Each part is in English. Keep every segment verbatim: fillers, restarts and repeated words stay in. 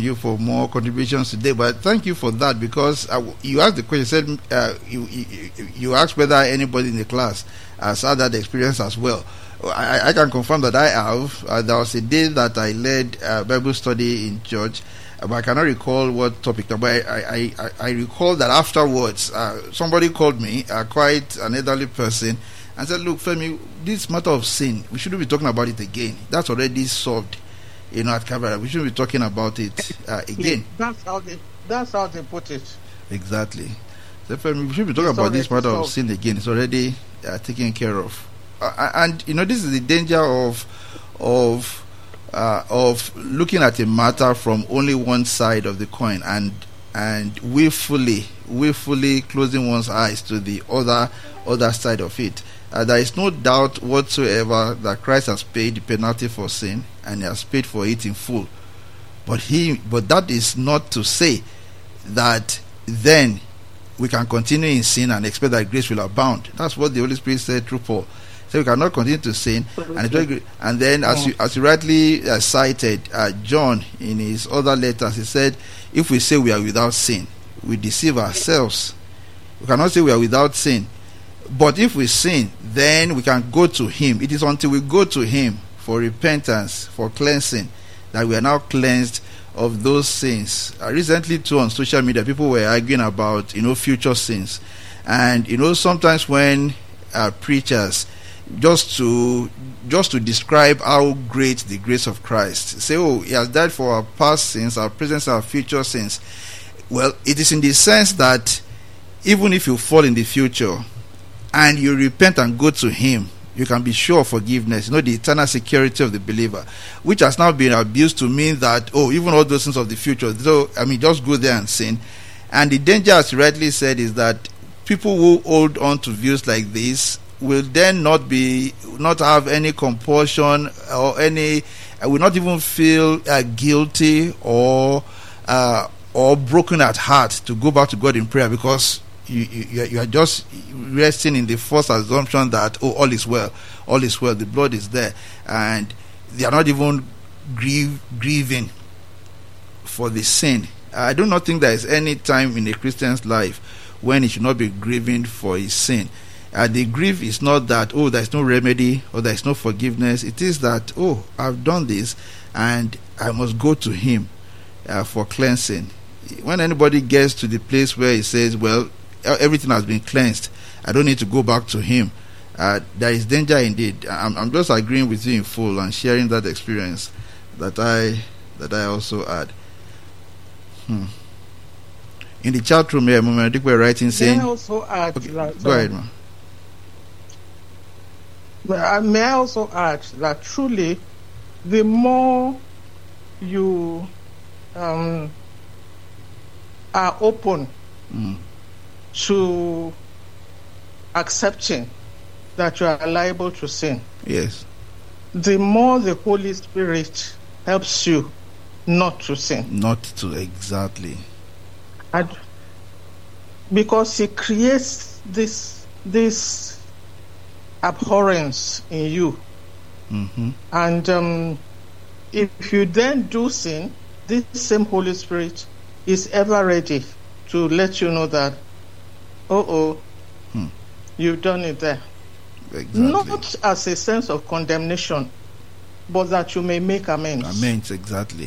you for more contributions today. But thank you for that, because uh, you asked the question. Said uh, you, you you asked whether anybody in the class has had that experience as well. I, I can confirm that I have. Uh, there was a day that I led uh, Bible study in church, but I cannot recall what topic. But I, I, I, I recall that afterwards, uh, somebody called me, uh, quite an elderly person, and said, "Look, Femi, this matter of sin, we shouldn't be talking about it again. That's already solved, you know, at Calvary. We shouldn't be talking about it uh, again." That's how they. That's how they put it. Exactly. So, Femi, we shouldn't be talking It's about this matter solved. of sin again. It's already uh, taken care of. Uh, and you know, this is the danger of of uh, of looking at a matter from only one side of the coin, and and willfully willfully closing one's eyes to the other other side of it. Uh, there is no doubt whatsoever that Christ has paid the penalty for sin, and he has paid for it in full. But he but that is not to say that then we can continue in sin and expect that grace will abound. That's what the Holy Spirit said through Paul. So we cannot continue to sin, and, it, and then, as you as you rightly uh, cited, uh, John in his other letters, he said, if we say we are without sin, we deceive ourselves. We cannot say we are without sin, but if we sin, then we can go to Him. It is until we go to Him for repentance, for cleansing, that we are now cleansed of those sins. Uh, recently, too, on social media, people were arguing about, you know, future sins, and you know, sometimes when uh, preachers just to just to describe how great the grace of Christ, say, oh, He has died for our past sins, our present, our future sins. Well, it is in the sense that even if you fall in the future and you repent and go to Him, you can be sure of forgiveness. You know, the eternal security of the believer, which has now been abused to mean that, oh, even all those sins of the future, so I mean, just go there and sin. And the danger, as you rightly said, is that people who hold on to views like this will then not be not have any compulsion or any uh, will not even feel uh, guilty or uh, or broken at heart to go back to God in prayer, because you, you you are just resting in the false assumption that, oh, all is well, all is well, the blood is there, and they are not even grieve, grieving for the sin. I do not think there is any time in a Christian's life when he should not be grieving for his sin. Uh, the grief is not that, oh, there is no remedy or there is no forgiveness. It is that, oh, I've done this and I must go to Him uh, for cleansing. When anybody gets to the place where he says, well, everything has been cleansed, I don't need to go back to Him, uh, there is danger indeed. I'm, I'm just agreeing with you in full and sharing that experience that I that I also had. Hmm. In the chat room here, I think we're writing saying, May I also add, okay, that, go ahead, man. But may I also add that truly, the more you um, are open Mm. to accepting that you are liable to sin, Yes. the more the Holy Spirit helps you not to sin. Not to, exactly. And because He creates this this abhorrence in you, Mm-hmm. and um, if you then do sin, this same Holy Spirit is ever ready to let you know that, oh, oh, Hmm. you've done it there. Exactly. Not as a sense of condemnation, but that you may make amends. Amends, exactly.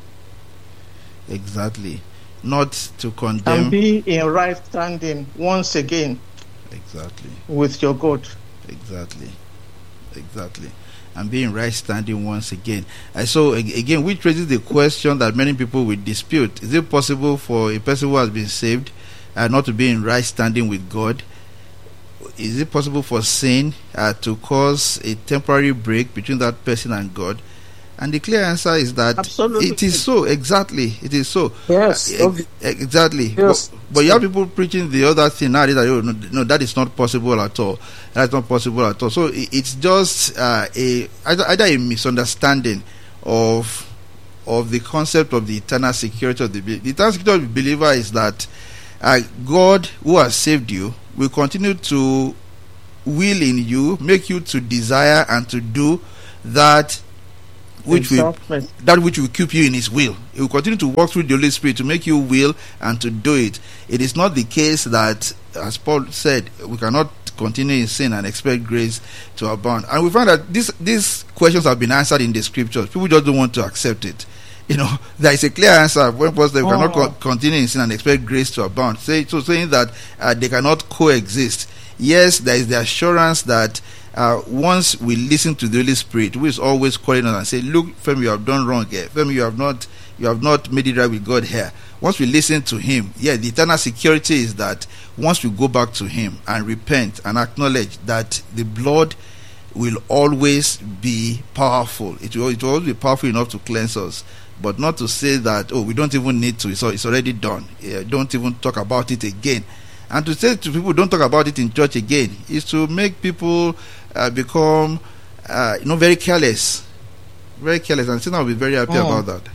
Exactly. Not to condemn. And be in right standing once again Exactly. with your God. Exactly. Exactly. And being right standing once again. And so ag- again, which raises the question that many people will dispute: is it possible for a person who has been saved uh, not to be in right standing with God? Is it possible for sin uh, to cause a temporary break between that person and God? And the clear answer is that Absolutely. it is so. Exactly, it is so. Yes, Uh, obvi- ex- exactly. Yes. But, but you have people preaching the other thing now. That oh, no, no, that is not possible at all. That's not possible at all. So it, it's just uh, a either, either a misunderstanding of of the concept of the eternal security of the believer. The eternal security of the believer is that uh, God, who has saved you, will continue to will in you, make you to desire and to do that which will Exactly. that which will keep you in His will. He will continue to walk through the Holy Spirit to make you will and to do it. It is not the case that, as Paul said, we cannot continue in sin and expect grace to abound. And we find that these these questions have been answered in the scriptures. People just don't want to accept it. You know, there is a clear answer when Paul said we cannot Oh. co- continue in sin and expect grace to abound. Say, so saying that uh, they cannot coexist. Yes, there is the assurance that uh, once we listen to the Holy Spirit, who is always calling us and say, "Look, Femi, you have done wrong here. Femi, you have not, you have not made it right with God here." Once we listen to Him, yeah, the eternal security is that once we go back to Him and repent and acknowledge that the blood will always be powerful. It will, it will always be powerful enough to cleanse us, but not to say that, oh, we don't even need to. It's, al- it's already done. Yeah, don't even talk about it again. And to say to people, don't talk about it in church again, is to make people uh, become, uh, you know, very careless, very careless. And Satan will be very happy Mm. about that.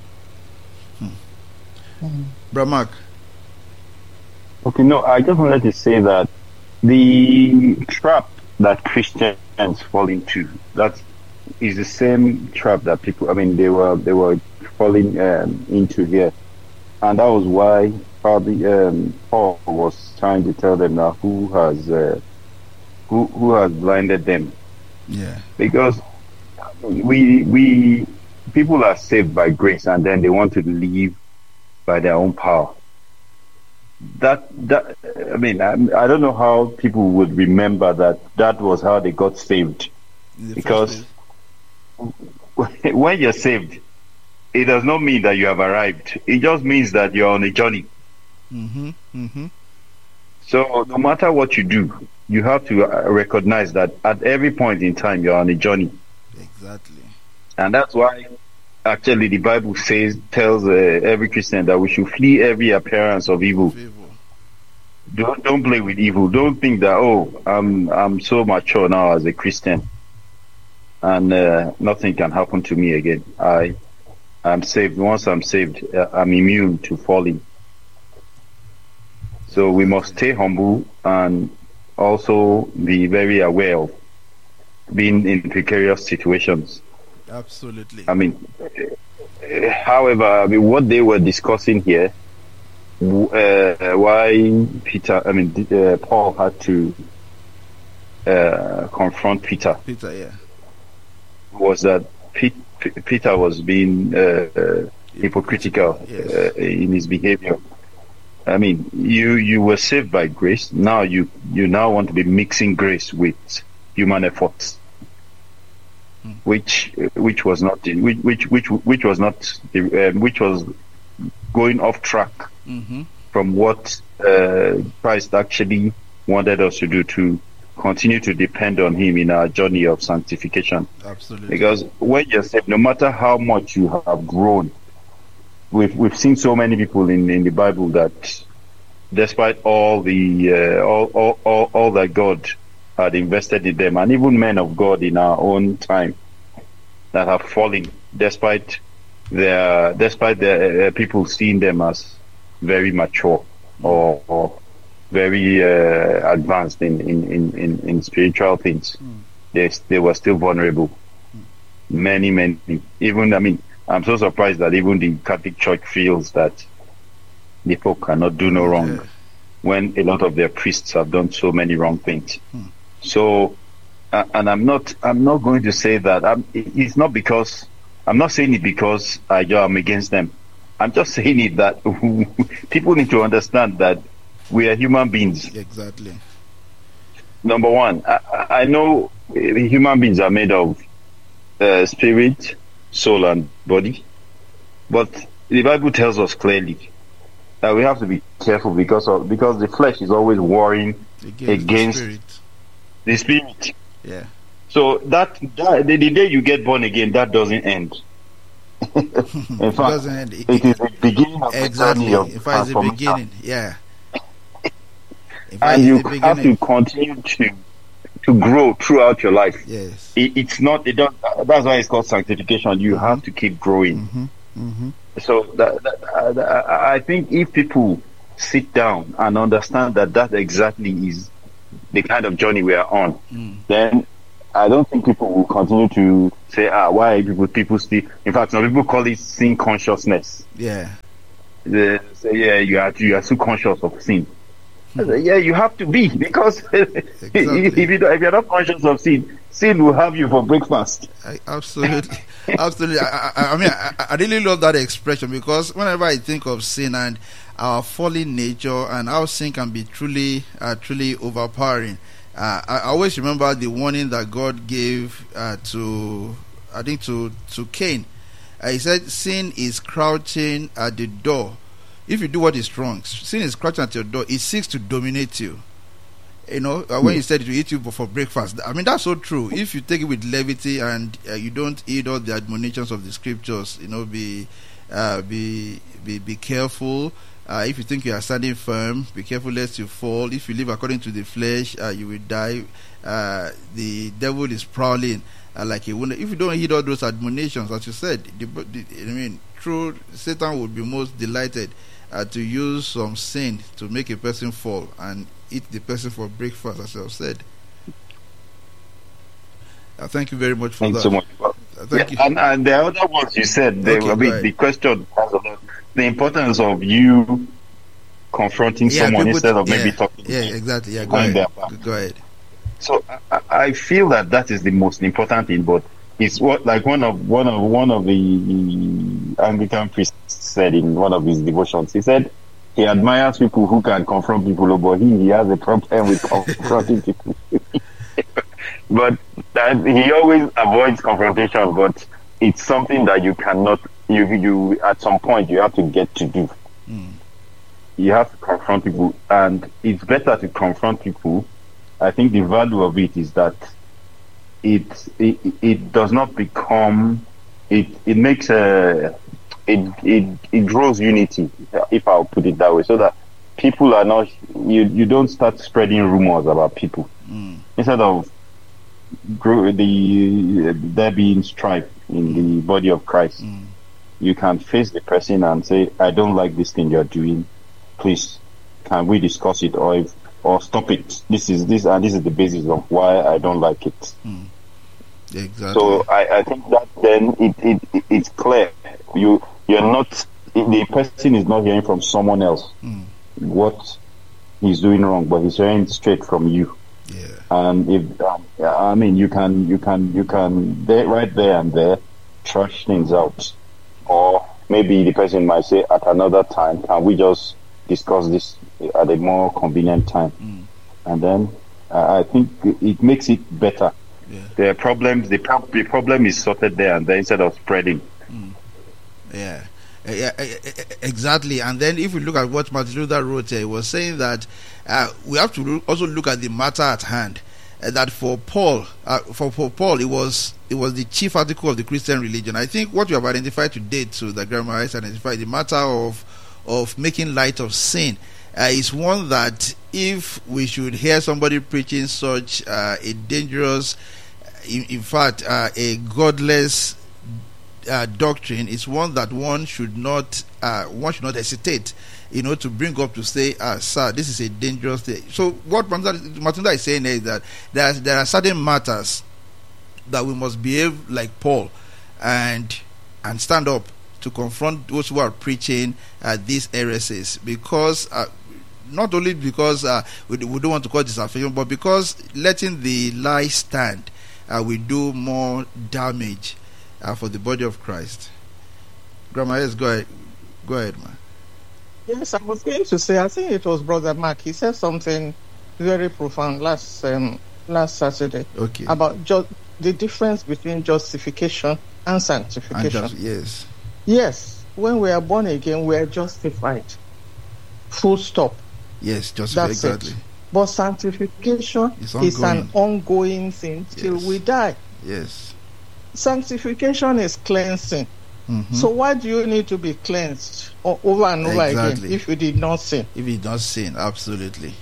Mm. Brother Mark. Okay, no, I just wanted to say that the trap that Christians fall into, that is the same trap that people, I mean, they were they were falling um, into here, and that was why probably um, Paul was trying to tell them now who has uh, who who has blinded them, Yeah. because we we people are saved by grace and then they want to live by their own power. That that I mean, I, I don't know how people would remember that that was how they got saved. In the first Because place. when you're saved, it does not mean that you have arrived. It just means that you're on a journey. Mhm. Mhm. So no matter what you do, you have to uh, recognize that at every point in time you're on a journey, Exactly. and that's why actually the Bible says tells uh, every Christian that we should flee every appearance of evil. Favor. Don't don't play with evil. Don't think that, oh, I'm I'm so mature now as a Christian, and uh, nothing can happen to me again. I I'm saved. Once I'm saved, uh, I'm immune to falling. So we must stay humble and also be very aware of being in precarious situations. Absolutely. I mean, uh, however, I mean, what they were discussing here, w- uh, why Peter, I mean, uh, Paul had to uh, confront Peter, Peter, yeah. was that Pe- P- Peter was being uh, uh, hypocritical Yes. uh, in his behavior. I mean, you you were saved by grace. Now you you now want to be mixing grace with human efforts, Hmm. which which was not the- which which which which was not the, um, which was going off track Mhm. from what uh, Christ actually wanted us to do, to continue to depend on Him in our journey of sanctification. Absolutely. Because when you're saved, no matter how much you have grown, we've we've seen so many people in, in the Bible that, despite all the uh, all, all all all that God had invested in them, and even men of God in our own time that have fallen, despite their despite their uh, people seeing them as very mature or, or very uh, advanced in, in, in, in, in spiritual things, Mm. they they were still vulnerable. Many, many. Even, I mean, I'm so surprised that even the Catholic Church feels that the folk cannot do no wrong, Yeah. when a lot of their priests have done so many wrong things. Hmm. So, uh, and I'm not, I'm not going to say that. I'm, it- it's not because I'm not saying it because I am against them. I'm just saying it that people need to understand that we are human beings. Exactly. Number one, I, I I know uh, human beings are made of uh, spirit, soul, and body, but the Bible tells us clearly that we have to be careful because of because the flesh is always warring Against, Against- the spirit. the spirit. Yeah. So that, that the, the day you get born again, that doesn't end. In It fact, doesn't end. It- it is the beginning of exactly. the journey of In fact, it's the transformation. beginning. Yeah. In fact, And it's you the have to beginning. continue to to grow throughout your life. Yes. It, it's not. It don't, that's why it's called sanctification. You have to keep growing. Mm-hmm. Mm-hmm. So that, that, uh, that- I I think if people sit down and understand that that exactly is the kind of journey we are on, Mm. then I don't think people will continue to say, ah, why people people still. In fact, some people call it sin consciousness. Yeah. They say, yeah, you are you are too conscious of sin. I say, yeah, you have to be, because exactly. if you don't, if you're not conscious of sin, sin will have you for breakfast. I, absolutely, absolutely. I, I, I mean, I, I really love that expression, because whenever I think of sin and our fallen nature and how sin can be truly, uh, truly overpowering, uh, I always remember the warning that God gave uh, to, I think, to to Cain. Uh, he said, "Sin is crouching at the door. If you do what is wrong, sin is crouching at your door. It seeks to dominate you." You know, uh, when you said to eat you for breakfast, I mean, that's so true. If you take it with levity and uh, you don't heed all the admonitions of the scriptures, you know, be uh, be be be careful. Uh, if you think you are standing firm, be careful lest you fall. If you live according to the flesh, uh, you will die. Uh, the devil is prowling uh, like a wound. If you don't heed all those admonitions, as you said, the, the, I mean, true, Satan would be most delighted Uh, to use some sin to make a person fall and eat the person for breakfast, as I've said. Uh, thank you very much for Thanks that. so much. Uh, thank yeah, you. And, and the other ones you said, they, Okay, I mean, the question has about the importance of you confronting Yeah, someone people- instead of yeah, maybe talking. Yeah, exactly. Yeah, go behind ahead. their back. Go ahead. So I, I feel that that is the most important thing, but it's what like one of one of one of the Anglican priests said in one of his devotions. He said he admires people who can confront people, but he, he has a problem with confronting people. But that he always avoids confrontation, but it's something that you cannot you you at some point you have to get to do. Mm. You have to confront people, and it's better to confront people. I think the value of it is that it it, it does not become it it makes a it, it it grows unity, if I'll put it that way, so that people are not you you don't start spreading rumors about people. Mm. Instead of grow the there being strife in the body of Christ, Mm. you can face the person and say, I don't like this thing you're doing, please can we discuss it, or if or stop it. This is this and this is the basis of why I don't like it. Mm. Exactly. So I, I think that then it, it, it it's clear. You you're not the person is not hearing from someone else Mm. what he's doing wrong, but he's hearing straight from you. Yeah. And if um, I mean you can you can you can there, right there and there trash things out, or maybe the person might say at another time, can we just discuss this at a more convenient time? Mm. And then uh, I think it makes it better. Yeah. The problems, the, pro- the problem is sorted there and there instead of spreading. Mm. Yeah. Uh, yeah, uh, uh, exactly. And then if we look at what Martin Luther wrote here, he was saying that uh, we have to lo- also look at the matter at hand. Uh, that for Paul, uh, for, for Paul, it was it was the chief article of the Christian religion. I think what you have identified today, to the grammar has identified, the matter of of making light of sin, uh, is one that if we should hear somebody preaching such uh, a dangerous, in, in fact, uh, a godless uh, doctrine, is one that one should not uh, one should not hesitate, you know, to bring up to say, uh, sir, this is a dangerous thing. So what Matilda is saying is that there are, there are certain matters that we must behave like Paul and and stand up to confront those who are preaching uh, these heresies, because uh, not only because uh, we, we don't want to cause disaffection, but because letting the lie stand uh, will do more damage uh, for the body of Christ. Grandma, yes, go ahead, go ahead, man. Yes, I was going to say, I think it was Brother Mark. He said something very profound last um, last Saturday Okay. about ju- the difference between justification and sanctification. And just, yes. Yes, when we are born again, we are justified. Full stop. Yes, just That's exactly. it. But sanctification It's is an ongoing thing till Yes. we die. Yes. Sanctification is cleansing. Mhm. So why do you need to be cleansed o- over and over Exactly. again if you did not sin? If he does sin, absolutely.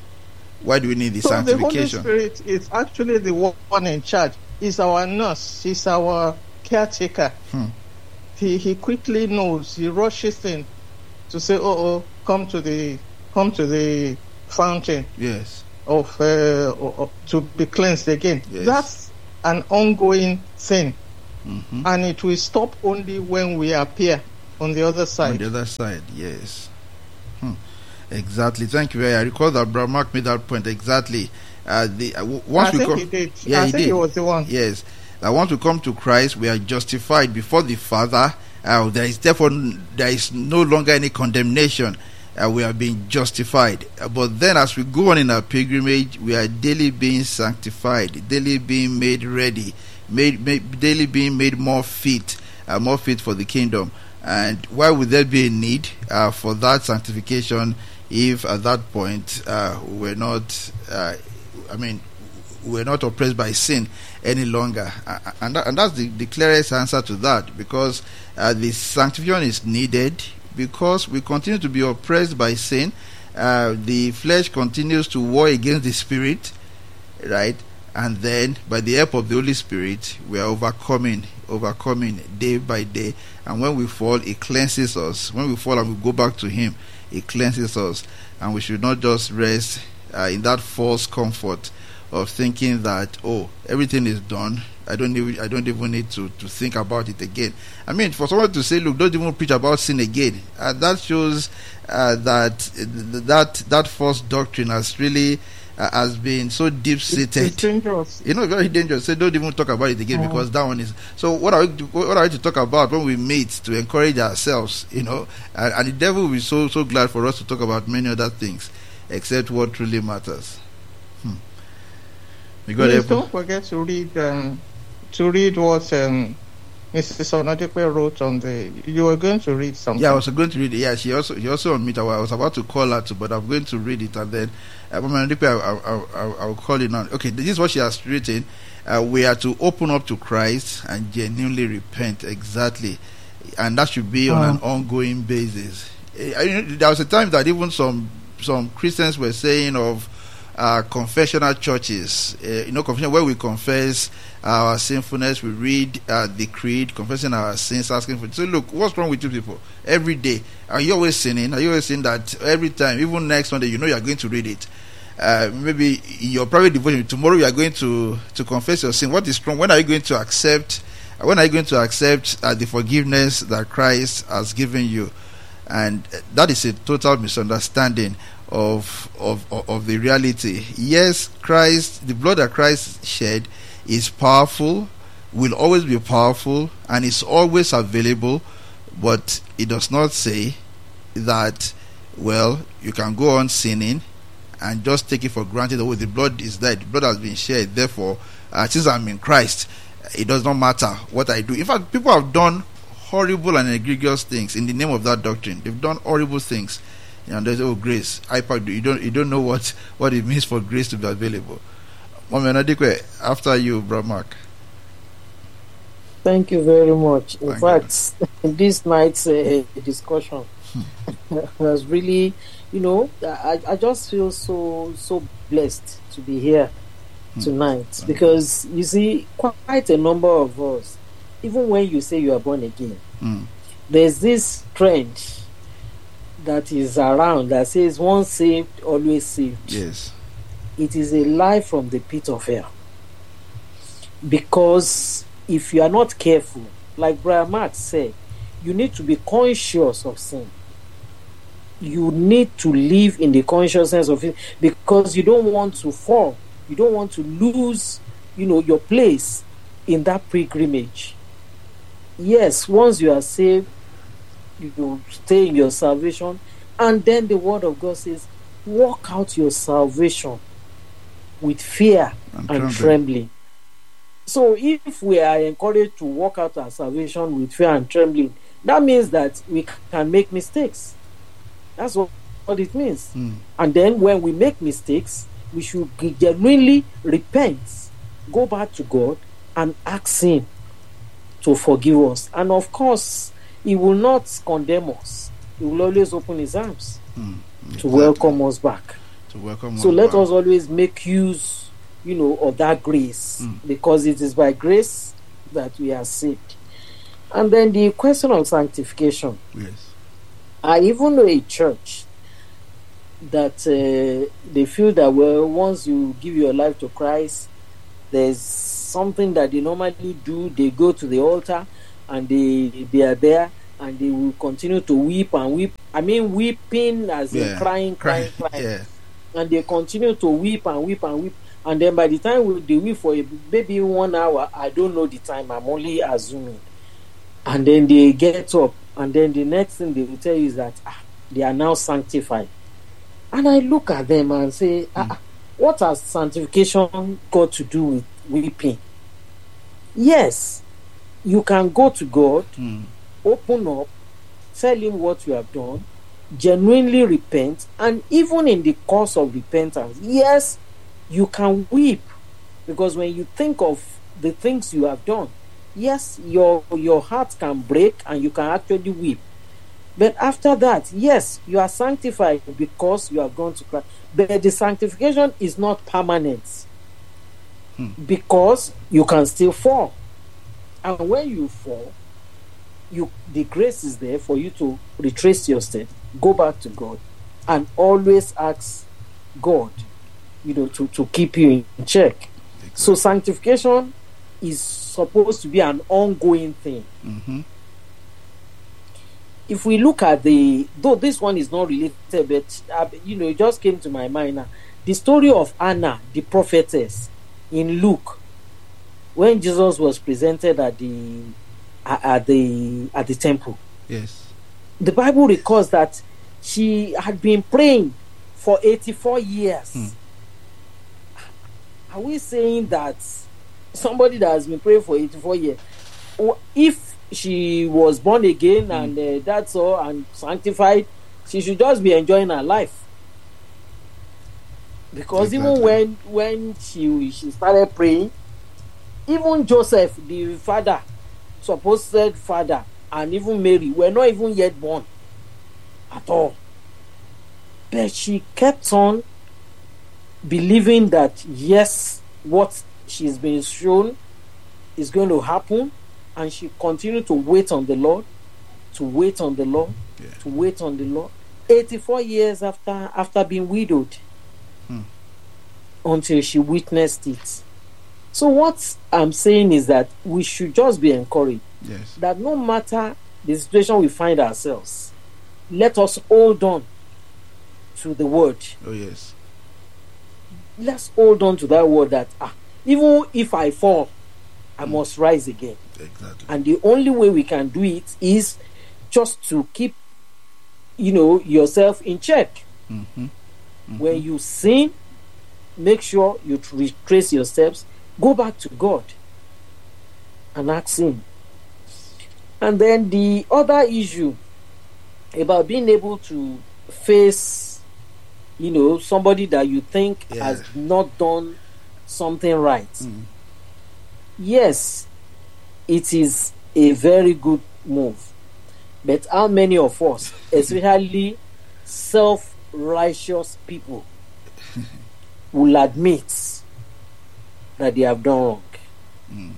Why do we need the So the Holy sanctification? Spirit is actually the one in charge. He's our nurse. He's our caretaker. Hmm. He he quickly knows. He rushes in to say, "Oh, oh, come to the come to the fountain Yes. of uh, o- o- to be cleansed again." Yes. That's an ongoing thing, Mm-hmm. and it will stop only when we appear on the other On side. the other side, yes. Hmm. Exactly. Thank you. I recall that Brother Mark made that point exactly. Uh, the uh, w- once I we think come, he did. yeah, I he think did. he was the one. Yes, that once we come to Christ, we are justified before the Father. Uh, there is therefore there is no longer any condemnation. Uh, we are being justified. Uh, but then, as we go on in our pilgrimage, we are daily being sanctified, daily being made ready, made, made daily being made more fit, uh, more fit for the kingdom. And why would there be a need uh, for that sanctification if at that point uh, we're not, uh, I mean, we're not oppressed by sin any longer? Uh, and, that, and that's the, the clearest answer to that, because uh, the sanctification is needed because we continue to be oppressed by sin. Uh, the flesh continues to war against the spirit, right? And then by the help of the Holy Spirit, we are overcoming, overcoming day by day. And when we fall, it cleanses us. When we fall and we go back to Him, it cleanses us. And we should not just rest uh, in that false comfort of thinking that, oh, everything is done. I don't even, I don't even need to, to think about it again. I mean, for someone to say, look, don't even preach about sin again, uh, that shows uh, that that that false doctrine has really uh, has been so deep seated. It's dangerous. You know, very dangerous. Say, don't even talk about it again, Oh. because that one is. So, what are we to, what are we to talk about when we meet to encourage ourselves? You know, and, and the devil will be so so glad for us to talk about many other things, except what truly matters. Hmm. May God Please help us. don't forget to read um, to read what um, Missus Onadepe wrote on the. You were going to read something. Yeah, I was going to read it. Yeah, she also she also on meet. I was about to call her to, but I'm going to read it, and then uh, Mama Ndipe, I'll, I'll, I'll, I'll call it now. Okay, this is what she has written. Uh, we are to open up to Christ and genuinely repent. Exactly, and that should be on Oh. an ongoing basis. Uh, I- There was a time that even some some Christians were saying of uh, confessional churches. Uh, you know, confession where we confess our sinfulness, we read uh, the creed, confessing our sins, asking for. So, look, what's wrong with you people? Every day, are you always sinning? Are you always saying that every time, even next Sunday, you know you are going to read it? Uh, maybe in your private devotion tomorrow, you are going to to confess your sin. What is wrong? When are you going to accept? When are you going to accept uh, the forgiveness that Christ has given you? And that is a total misunderstanding of of of, of the reality. Yes, Christ, the blood that Christ shed is powerful, will always be powerful, and is always available, but it does not say that, well, you can go on sinning and just take it for granted. Oh, the blood is there, the blood has been shed, therefore uh, since I'm in Christ, it does not matter what I do. In fact, people have done horrible and egregious things in the name of that doctrine. They've done horrible things, and there's, oh, grace, iPad, you don't you don't know what what it means for grace to be available. Mama Nadikwe, after you, Bro Mark. Thank you very much. In Thank fact, this night's uh, discussion was really, you know, I, I just feel so so blessed to be here tonight, Thank because you see, quite a number of us, even when you say you are born again, Mm. there's this trend that is around that says once saved, always saved. Yes. It is a lie from the pit of hell. Because if you are not careful, like Brian Mark said, you need to be conscious of sin. You need to live in the consciousness of it, because you don't want to fall. You don't want to lose, you know, your place in that pilgrimage. Yes, once you are saved, you stay in your salvation, and then the word of God says, walk out your salvation with fear And and trembling. trembling. So if we are encouraged to walk out our salvation with fear and trembling, that means that we can make mistakes. That's what, what it means. Mm. And then when we make mistakes, we should genuinely repent, go back to God and ask Him to forgive us. And of course, He will not condemn us. He will always open His arms Mm. to Exactly. welcome us back. To welcome So us let back. us always make use, you know, of that grace, Mm. because it is by grace that we are saved. And then the question of sanctification. Yes. I even know a church that uh, they feel that, well, once you give your life to Christ, there's something that they normally do. They go to the altar and they they are there and they will continue to weep and weep. I mean, weeping as in Yeah. crying, crying, Cry- crying. Yeah. And they continue to weep and weep and weep. And then by the time we, they weep for a, maybe one hour, I don't know the time, I'm only assuming. And then they get up, and then the next thing they will tell you is that ah, they are now sanctified. And I look at them and say, ah, Mm. what has sanctification got to do with weeping? Yes, you can go to God, Mm. open up, tell him what you have done, genuinely repent, and even in the course of repentance, yes, you can weep, because when you think of the things you have done, yes, your your heart can break and you can actually weep. But after that, yes, you are sanctified because you have gone to Christ. But the sanctification is not permanent, Hmm. because you can still fall. And when you fall, you the grace is there for you to retrace your steps, go back to God, and always ask God, you know, to, to keep you in check. So sanctification is supposed to be an ongoing thing. Mm-hmm. If we look at the, though this one is not related, but uh, you know, it just came to my mind now. The story of Anna, the prophetess, in Luke, when Jesus was presented at the uh, at the at the temple. Yes. The Bible records that she had been praying for eighty-four years. Hmm. Are we saying that somebody that has been praying for eighty-four years, or if she was born again Hmm. and uh, that's all and sanctified, she should just be enjoying her life? Because even Exactly. when when she she started praying, even Joseph, the father, supposed father, and even Mary were not even yet born at all. But she kept on believing that yes, what she's been shown is going to happen, and she continued to wait on the Lord, to wait on the Lord, Yeah. to wait on the Lord. eighty-four years after after being widowed, Hmm. until she witnessed it. So what I'm saying is that we should just be encouraged Yes. that no matter the situation we find ourselves, let us hold on to the word. Oh yes. Let's hold on to that word that ah, even if I fall, I Mm. must rise again. Exactly. And the only way we can do it is just to keep, you know, yourself in check. Mm-hmm. Mm-hmm. When you sin, make sure you tr- retrace your steps, go back to God and ask him. And then the other issue about being able to face, you know, somebody that you think Yeah. has not done something right. Mm. Yes, it is a very good move. But how many of us, especially self-righteous people, will admit that they have done wrong? Mm.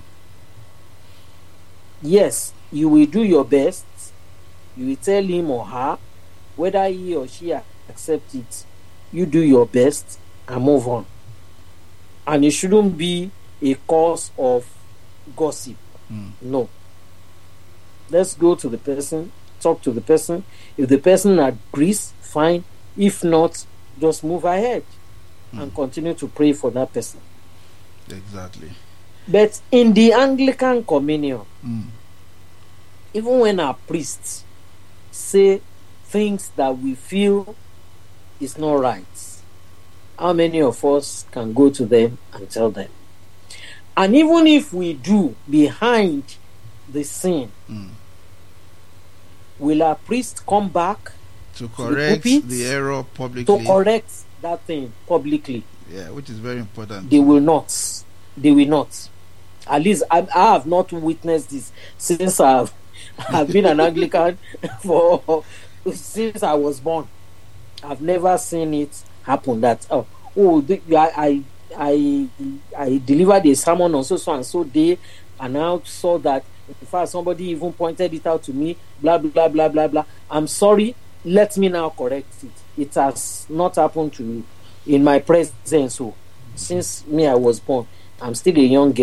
Yes, you will do your best. You will tell him or her whether he or she accepts it. You do your best and move on. And it shouldn't be a cause of gossip. Mm. No. Let's go to the person, talk to the person. If the person agrees, fine. If not, just move ahead and continue to pray for that person. Exactly. But in the Anglican communion, Mm. even when our priests say things that we feel is not right, how many of us can go to them and tell them? And even if we do behind the scene, Mm. will our priest come back To the correct pulpit, the error to publicly. correct that thing publicly? Yeah, which is very important. They will not. They will not. At least I, I have not witnessed this since I've I've been an Anglican for since I was born. I've never seen it happen. That oh, oh the, I I I I delivered a sermon on so so and so day, and I saw that. In fact, somebody even pointed it out to me. Blah blah blah blah blah. I'm sorry. Let me now correct it. It has not happened to in my presence. So since me I was born, I'm still a young girl.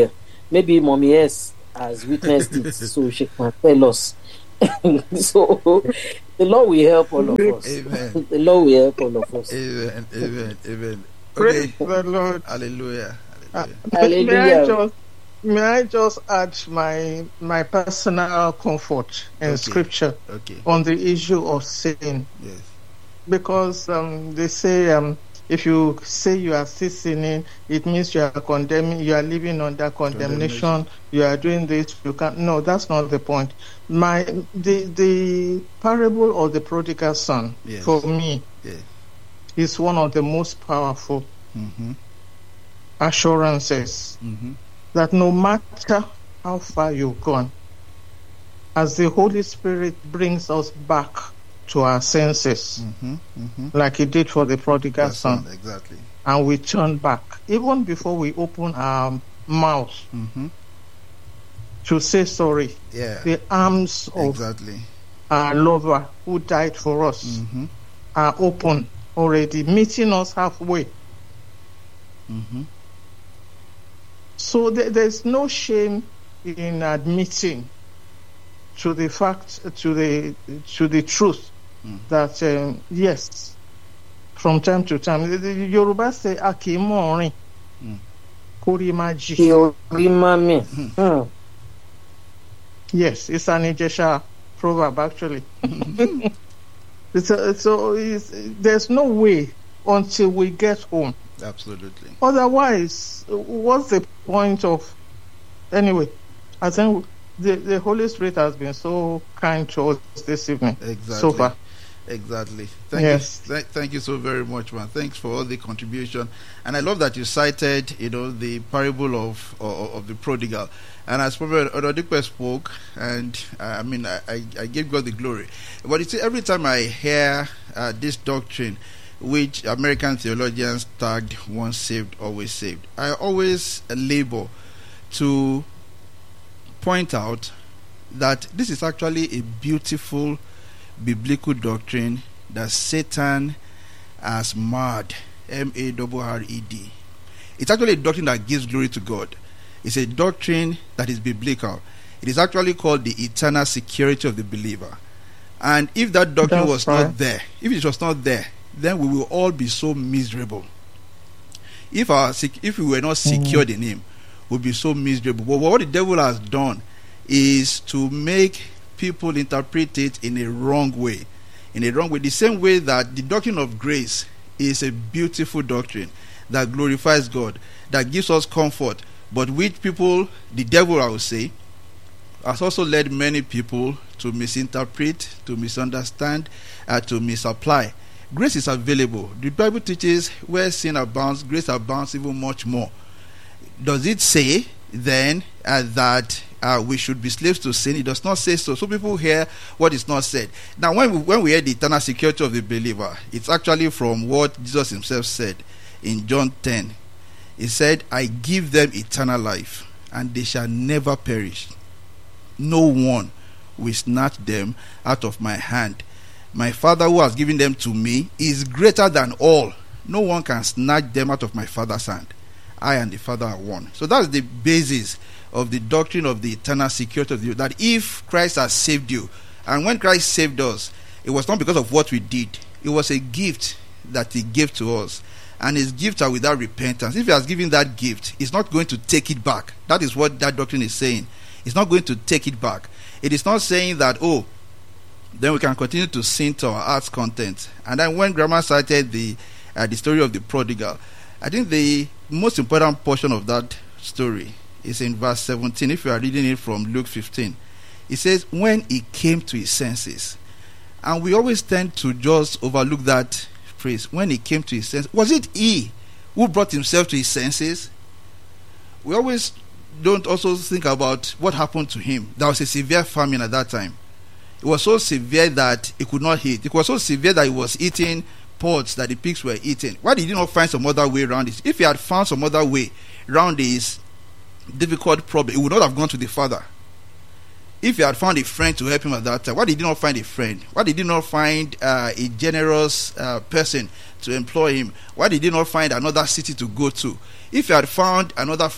maybe Mommy S has witnessed it, so she can tell us. So the Lord will help all of us. Amen. The Lord will help all of us. Amen. Amen. Amen. Praise the Lord. Hallelujah. Uh, Hallelujah. may I Hallelujah. just may I just add my my personal comfort in Okay. Scripture Okay. on the issue of sin, Yes. because um, they say um, if you say you are still sinning, it means you are condemning, you are living under condemnation. Condemnation. You are doing this. You can't. No, that's not the point. My the the parable of the prodigal son, Yes. for me, Yes. is one of the most powerful Mm-hmm. assurances Mm-hmm. that no matter how far you've gone, as the Holy Spirit brings us back to our senses, Mm-hmm. Mm-hmm. like He did for the prodigal That's son, right, exactly. and we turn back, even before we open our mouth Mm-hmm. to say sorry, Yeah. the arms of Exactly. our lover who died for us Mm-hmm. are open already, meeting us halfway. Mm-hmm. So th- there's no shame in admitting to the fact, to the to the truth, Mm. that um, yes, from time to time, the, the Yoruba say "Akimorin, Mm. Korimaji." He will remind me. Hmm. Yes, it's an Ijesha proverb actually. it's a, so it's, there's no way until we get home. Absolutely. Otherwise, what's the point of? Anyway, I think the, the Holy Spirit has been so kind to us this evening. Exactly. So far. Exactly. Thank Yes. you. Th- thank you so very much, man. Thanks for all the contribution. And I love that you cited, you know, the parable of of, of the prodigal. And as Prophet Ododipe spoke, and uh, I mean, I, I, I give God the glory. But you see, every time I hear uh, this doctrine, which American theologians tagged "once saved, always saved," I always labor to point out that this is actually a beautiful biblical doctrine that Satan has marred. M A R R E D. It's actually a doctrine that gives glory to God. It's a doctrine that is biblical. It is actually called the eternal security of the believer. And if that doctrine That's was right. not there, if it was not there, then we will all be so miserable. If our sec- if we were not secured in Him, we'll be so miserable. But what the devil has done is to make people interpret it in a wrong way. In a wrong way. The same way that the doctrine of grace is a beautiful doctrine that glorifies God, that gives us comfort, but which people, the devil, I would say, has also led many people to misinterpret, to misunderstand, and to misapply. Grace is available. The Bible teaches where sin abounds, grace abounds even much more. Does it say then uh, that uh, we should be slaves to sin? It does not say so. So people hear what is not said. Now, when we, when we hear the eternal security of the believer, it's actually from what Jesus Himself said in John ten. He said, "I give them eternal life, and they shall never perish. No one will snatch them out of my hand. My Father who has given them to me is greater than all. No one can snatch them out of my Father's hand. I and the Father are one." So that's the basis of the doctrine of the eternal security of you. That if Christ has saved you, and when Christ saved us, it was not because of what we did. It was a gift that He gave to us. And His gifts are without repentance. If He has given that gift, He's not going to take it back. That is what that doctrine is saying. He's not going to take it back. It is not saying that, oh, then we can continue to sin to our heart's content. And then when Grandma cited the uh, the story of the prodigal, I think the most important portion of that story is in verse seventeen. If you are reading it from Luke fifteen, it says, "When he came to his senses." And we always tend to just overlook that phrase, "when he came to his senses." Was it he who brought himself to his senses? We always don't also think about what happened to him. There was a severe famine at that time. It was so severe that he could not eat. It was so severe that he was eating pods that the pigs were eating. Why did he not find some other way around this? If he had found some other way around this difficult problem, he would not have gone to the Father. If he had found a friend to help him at that time, why did he not find a friend? Why did he not find uh, a generous uh, person to employ him? Why did he not find another city to go to? If he had found another friend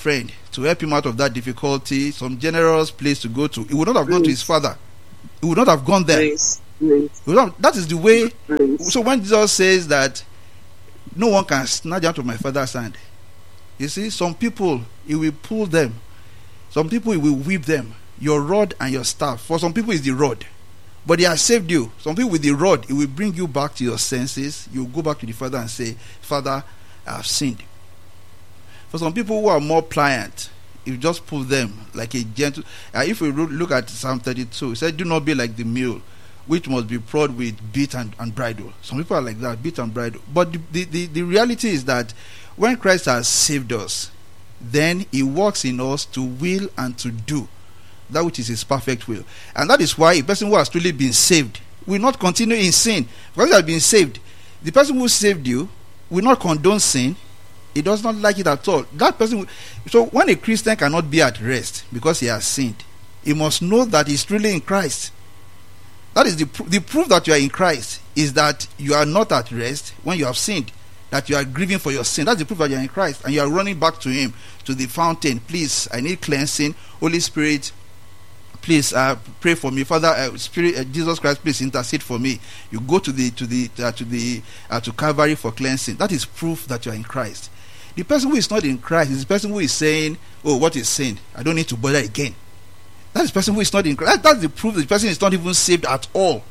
to help him out of that difficulty, some generous place to go to. He would not have gone to his father. He would not have gone there. Grace. Grace. He would not- That is the way. Grace. So when Jesus says that no one can snatch out of my father's hand, you see, some people, he will pull them. Some people, he will whip them. Your rod and your staff. For some people, it's the rod. But he has saved you. Some people with the rod, it will bring you back to your senses. You go back to the Father and say, Father, I have sinned. For some people who are more pliant, you just pull them like a gentle. Uh, if we look at Psalm thirty-two, it said, do not be like the mule, which must be prod with bit and, and bridle. Some people are like that, bit and bridle. But the, the, the, the reality is that when Christ has saved us, then he works in us to will and to do that which is his perfect will. And that is why a person who has truly been saved will not continue in sin. Because he has been saved, the person who saved you will not condone sin. He does not like it at all. That person will, so when a Christian cannot be at rest because he has sinned, he must know that he's truly in Christ. That is the, pr- the proof that you are in Christ is that you are not at rest when you have sinned, that you are grieving for your sin. That's the proof that you are in Christ and you are running back to him, to the fountain. Please, I need cleansing. Holy Spirit, please uh, pray for me. Father, uh, Spirit, uh, Jesus Christ, please intercede for me. You go to the to the uh, to the uh, to Calvary for cleansing. That is proof that you are in Christ. The person who is not in Christ is the person who is saying, "Oh, what is sin? I don't need to bother again." That is the person who is not in Christ. That, that's the proof that the person is not even saved at all.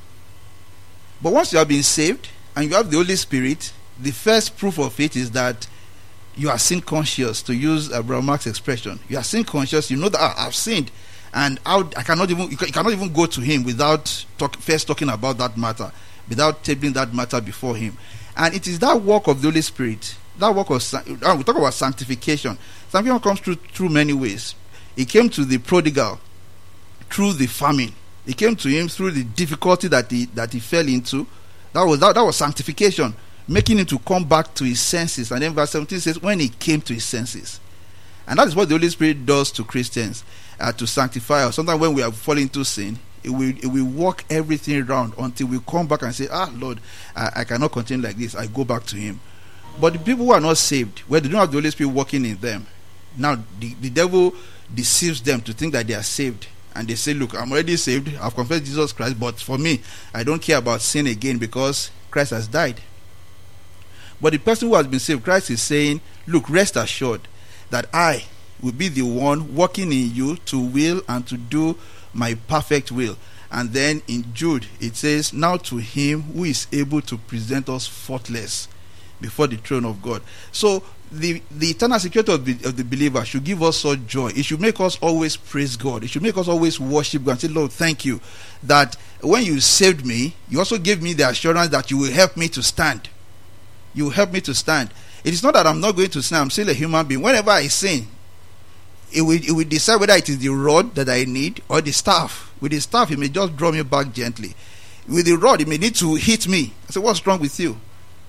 But once you have been saved and you have the Holy Spirit, the first proof of it is that you are sin conscious. To use Abraham Mark's expression, you are sin conscious. You know that ah, I've sinned. And how I cannot even you cannot even go to him without talk, first talking about that matter, without tabling that matter before him. And it is that work of the Holy Spirit, that work of uh, we talk about sanctification. Sanctification comes through through many ways. It came to the prodigal through the famine. It came to him through the difficulty that he that he fell into. That was that, that was sanctification, making him to come back to his senses. And then verse seventeen says, when he came to his senses. And that is what the Holy Spirit does to Christians, uh, to sanctify us. Sometimes when we are falling into sin, it will, it will walk everything around until we come back and say, ah, Lord, I, I cannot continue like this. I go back to him. But the people who are not saved, where they don't have the Holy Spirit working in them, now the, the devil deceives them to think that they are saved. And they say, look, I'm already saved. I've confessed Jesus Christ. But for me, I don't care about sin again because Christ has died. But the person who has been saved, Christ is saying, look, rest assured that I will be the one working in you to will and to do my perfect will. And then in Jude it says, now to him who is able to present us faultless before the throne of God. So the, the eternal security of the, of the believer should give us such joy. It should make us always praise God. It should make us always worship God and say, Lord, thank you that when you saved me, you also gave me the assurance that you will help me to stand. You will help me to stand. It is not that I'm not going to sin. I'm still a human being. Whenever I sin, it will, it will decide whether it is the rod that I need or the staff. With the staff, it may just draw me back gently. With the rod, it may need to hit me. I say, what's wrong with you?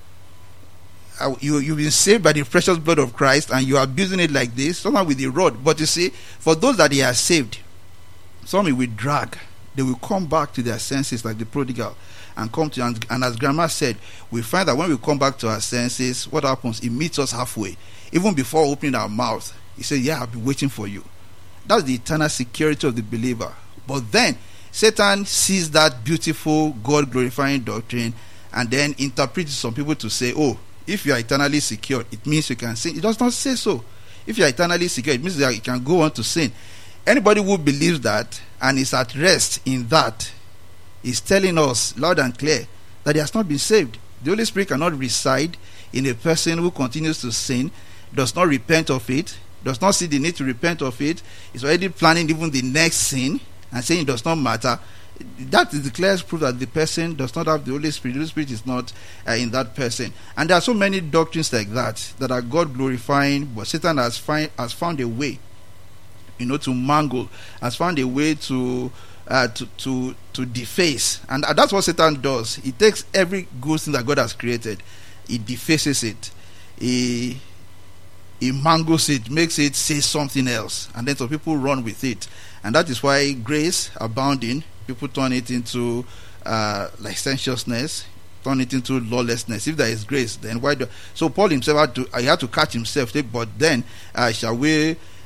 I, you you've been saved by the precious blood of Christ and you are abusing it like this. Someone with the rod. But you see, for those that he has saved, some he will drag. They will come back to their senses like the prodigal. And come to and, and as grandma said, we find that when we come back to our senses, what happens? It meets us halfway. Even before opening our mouth, he said, yeah, I've been waiting for you. That's the eternal security of the believer. But then Satan sees that beautiful God glorifying doctrine and then interprets some people to say, oh, if you are eternally secured, it means you can sin. It does not say so. If you are eternally secured, it means that you can go on to sin. Anybody who believes that and is at rest in that is telling us loud and clear that he has not been saved. The Holy Spirit cannot reside in a person who continues to sin, does not repent of it, does not see the need to repent of it, is already planning even the next sin and saying it does not matter. That is the clearest proof that the person does not have the Holy Spirit. The Holy Spirit is not uh, in that person. And there are so many doctrines like that that are God glorifying, but Satan has find has found a way, you know, to mangle, has found a way to uh, to to to deface. And that's what Satan does. He takes every good thing that God has created, he defaces it, he he mangles it, makes it say something else, and then some people run with it. And that is why grace abounding, people turn it into uh, licentiousness, turn it into lawlessness. If there is grace, then why do so Paul himself had to he had to catch himself, but then uh, shall we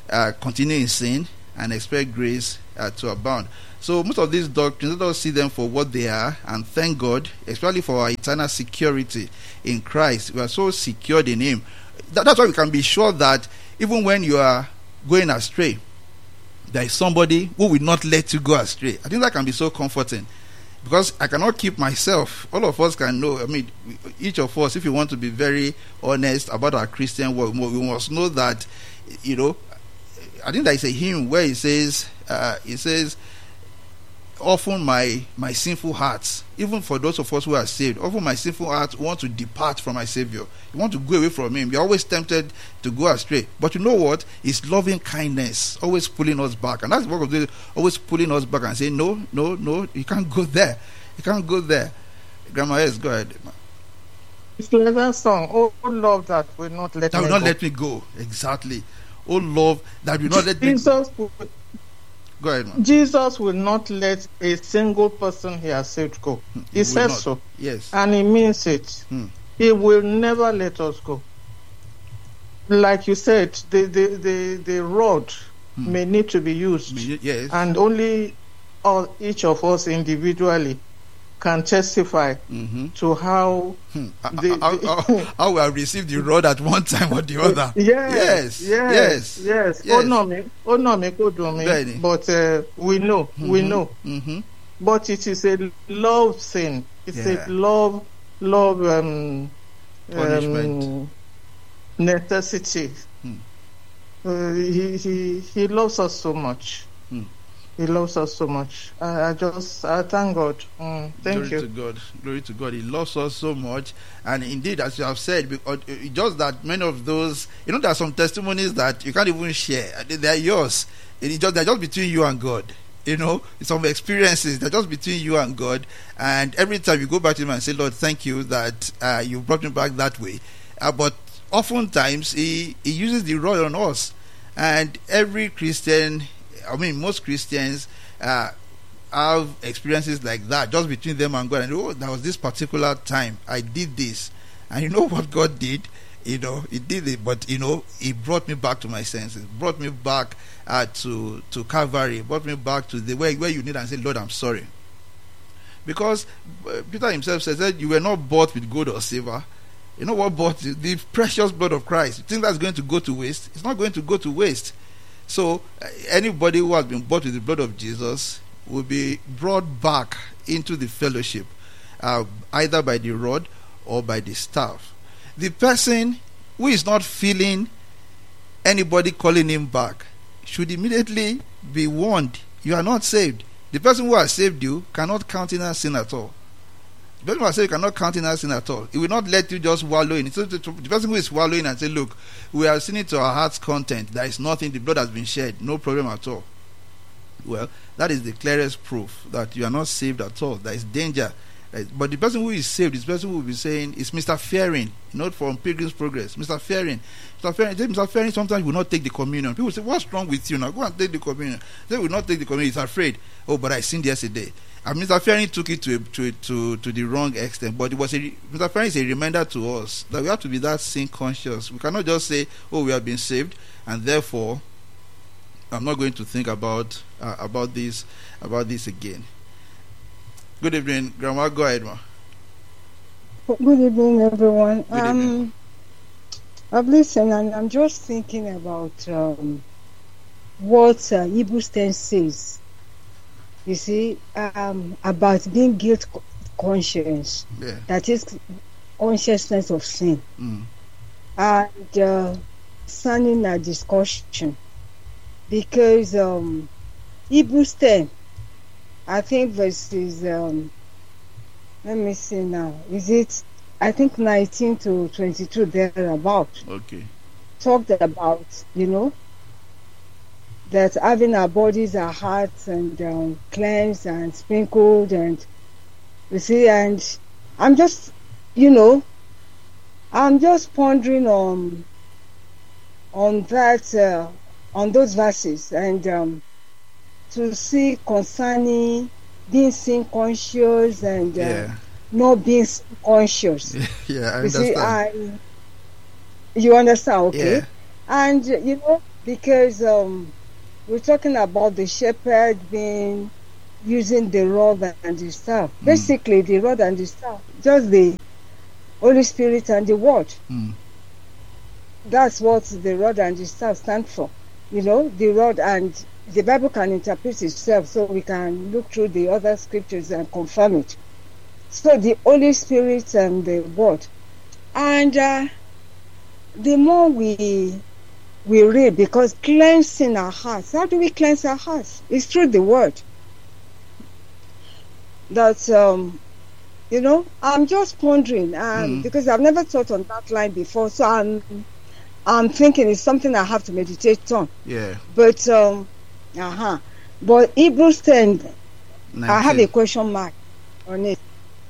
uh, continue in sin and expect grace uh, to abound. So most of these doctrines, let us see them for what they are, and thank God, especially for our eternal security in Christ. We are so secured in Him. That, that's why we can be sure that even when you are going astray, there is somebody who will not let you go astray. I think that can be so comforting, because I cannot keep myself. All of us can know. I mean, each of us, if you want to be very honest about our Christian work, we must know that, you know, I think there is a hymn where it says, uh, it says, often my my sinful heart, even for those of us who are saved, often my sinful heart want to depart from my Savior. You want to go away from Him. You're always tempted to go astray. But you know what? It's loving kindness always pulling us back. And that's what of the always pulling us back and saying, no, no, no, you can't go there. You can't go there. Grandma, yes, go ahead. It's like that song, oh love that will not let that me will not go. let me go. Exactly. Oh love that will not let me Jesus go. will, Go ahead, man. Jesus will not let a single person he has saved go. He, He says will not. so. Yes. And he means it. Hmm. He will never let us go. Like you said, the the the, the rod Hmm. may need to be used, Yes. and only all, each of us individually can testify Mm-hmm. to how Hmm. the- how, the- how, how we have received the rod at one time or the other. Yes, Yes. yes, yes. Yes. Oh no, me, oh no, me, go do me. Benny. But uh, we know, we Mhm. know. Mm-hmm. But it is a love thing. It's Yeah. a love, love um, Punishment. um, necessity. Hmm. Uh, he he he loves us so much. Hmm. He loves us so much. I, I just I thank God. Mm, thank Glory you. to God. Glory to God. He loves us so much. And indeed, as you have said, because it's just that many of those, you know, there are some testimonies that you can't even share. They are yours. It's just, they're just between you and God. You know, some experiences, they're just between you and God. And every time you go back to Him and say, Lord, thank you that uh, you brought me back that way. Uh, but oftentimes, he, he uses the rod on us. And every Christian, I mean, most Christians uh, have experiences like that, just between them and God. And oh, there was this particular time I did this, and you know what God did? You know, He did it, but you know, He brought me back to my senses, brought me back uh, to to Calvary, brought me back to the where where you need, and say, Lord, I'm sorry, because uh, Peter himself says that you were not bought with gold or silver. You know what bought you? The precious blood of Christ. You think that's going to go to waste? It's not going to go to waste. So uh, anybody who has been bought with the blood of Jesus will be brought back into the fellowship, uh, either by the rod or by the staff. The person who is not feeling anybody calling him back should immediately be warned, you are not saved. The person who has saved you cannot countenance sin at all. The person who has saved you cannot countenance sin at all. He will not let you just wallow in it. So the person who is wallowing and say, look, we are sinning to our heart's content. There is nothing, the blood has been shed, no problem at all. Well, that is the clearest proof that you are not saved at all. There is danger. But the person who is saved, this person who will be saying, is Mister Fearing, not from Pilgrim's Progress. Mister Fearing. Mister Fearing, Mister Fearing sometimes will not take the communion. People say, what's wrong with you now? Go and take the communion. They will not take the communion. He's afraid. Oh, but I sinned yesterday. And Mister Fearing took it to, a, to, to, to the wrong extent. But it was a, Mister Fearing is a reminder to us that we have to be that sin conscious. We cannot just say, oh, we have been saved, and therefore, I'm not going to think about uh, about this about this again. Good evening, Grandma. Go ahead, ma. Good evening, everyone. Good um, evening. I've listened and I'm just thinking about um, what uh, Hebrews ten says. You see, um, about being guilt conscious. Yeah. That is consciousness of sin. Mm. And uh, standing a discussion. Because um, Hebrews ten, I think verses, um, let me see now, is it, I think nineteen to twenty-two, thereabout, Okay. talked about, you know, that having our bodies, our hearts, and um, cleansed and sprinkled, and you see, and I'm just, you know, I'm just pondering on, on that, uh, on those verses, and um, to see concerning being sin conscious and uh, Yeah. not being sin conscious. Yeah, I You see, understand. I, you understand, okay? Yeah. And uh, you know, because um, we're talking about the shepherd being using the rod and the staff. Mm. Basically, the rod and the staff, just the Holy Spirit and the Word. Mm. That's what the rod and the staff stand for. You know, the rod, and the Bible can interpret itself, so we can look through the other scriptures and confirm it. So the Holy Spirit and the Word. And uh, the more we we read, because cleansing our hearts, how do we cleanse our hearts? It's through the Word. That, um, you know, I'm just pondering, um, Mm. because I've never thought on that line before, so I'm, I'm thinking it's something I have to meditate on. Yeah. But, um, uh-huh. But Hebrews ten, I have a nineteen. question mark on it.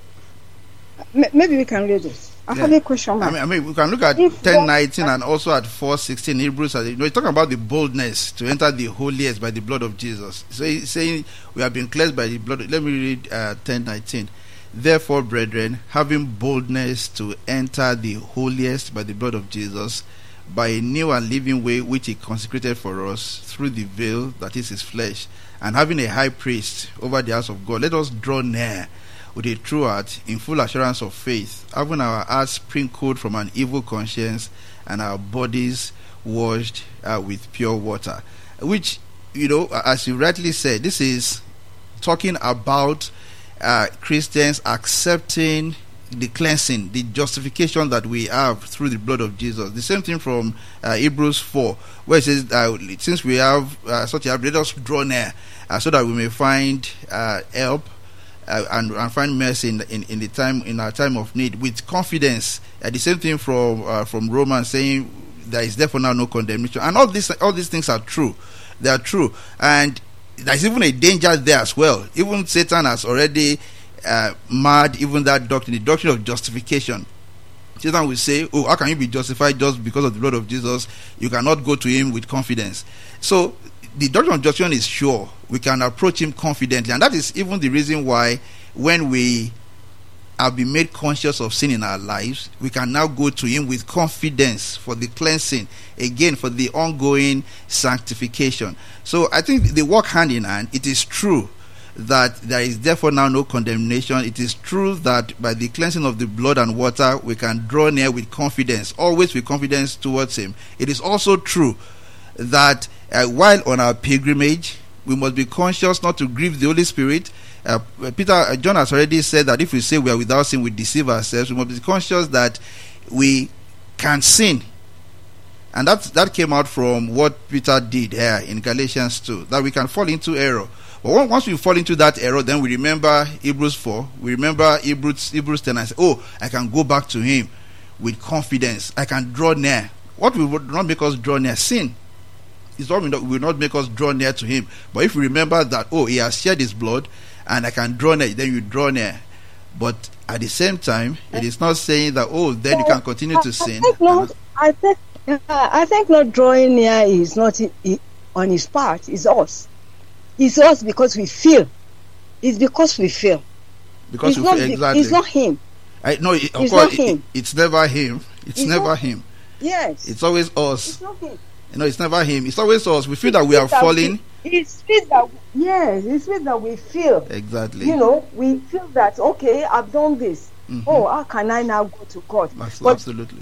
M- maybe we can read it. I Yeah. have a question I mark. mean, I mean, we can look at If ten God- nineteen and also at four sixteen. Hebrews, you know, it's talking about the boldness to enter the holiest by the blood of Jesus. So he's saying we have been cleansed by the blood. Let me read uh, ten nineteen. Therefore, brethren, having boldness to enter the holiest by the blood of Jesus, by a new and living way which he consecrated for us through the veil that is his flesh, and having a high priest over the house of God, let us draw near with a true heart, in full assurance of faith, having our hearts sprinkled from an evil conscience and our bodies washed uh, with pure water. Which, you know, as you rightly said, this is talking about uh, Christians accepting the cleansing, the justification that we have through the blood of Jesus. The same thing from uh, Hebrews four, where it says, uh, since we have uh, such a, let us draw near uh, so that we may find uh, help Uh, and, and find mercy in, in in the time in our time of need with confidence. Uh, the same thing from uh, from Romans, saying there is therefore now no condemnation. And all these all these things are true. They are true, and there's even a danger there as well. Even Satan has already uh, marred even that doctrine, the doctrine of justification. Satan will say, "Oh, how can you be justified just because of the blood of Jesus? You cannot go to him with confidence." So the doctrine of justification is sure. We can approach him confidently, and that is even the reason why when we have been made conscious of sin in our lives, we can now go to him with confidence for the cleansing, again for the ongoing sanctification. So I think they work hand in hand. It is true that there is therefore now no condemnation. It is true that by the cleansing of the blood and water, we can draw near with confidence, always with confidence towards him. It is also true that uh, while on our pilgrimage, we must be conscious not to grieve the Holy Spirit. Uh, Peter, uh, John has already said that if we say we are without sin, we deceive ourselves. We must be conscious that we can sin. And that, that came out from what Peter did here in Galatians two, that we can fall into error. But once we fall into that error, then we remember Hebrews four, we remember Hebrews, Hebrews ten, and say, oh, I can go back to him with confidence. I can draw near. What will not make us draw near? Sin. It's what will not make us draw near to him. But if we remember that, oh, he has shed his blood and I can draw near, then you draw near. But at the same time, it is not saying that, oh, then you can continue to sin. I think not, I think, uh, I think not drawing near is not i- i- on his part, it's us. It's us because we feel. It's because we feel. Because It's you not, feel be- exactly. it's not him. I, no, it, of It's course, not it- him. it's never him. It's, It's never not- him. Yes. It's always us. It's not him. You know, it's never him. It's always us. We feel that we are It's that falling. we- It's it that yes, it's it that we feel. Exactly. You know, we feel that okay, I've done this. Mhm. Oh, how can I now go to God? Abs- But Absolutely.